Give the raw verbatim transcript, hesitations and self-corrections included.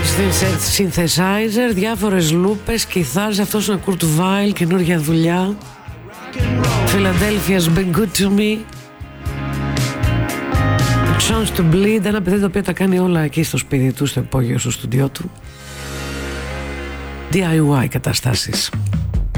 Synthesizer, διάφορες λούπες, κιθάρες. Αυτός είναι ο Kurt Weill, καινούργια δουλειά. Philadelphia's Been Good To Me. Chance to Bleed, ένα παιδί το οποίο τα κάνει όλα εκεί στο σπίτι του, στο υπόγειο, στο στούντιό του. ντι άι γουάι καταστάσεις.